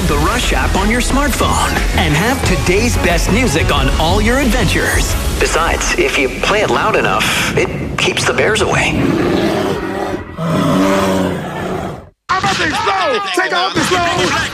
Download the Rush app on your smartphone and have today's best music on all your adventures. Besides, if you play it loud enough, it keeps the bears away. I'm about to explode! Take off the slow!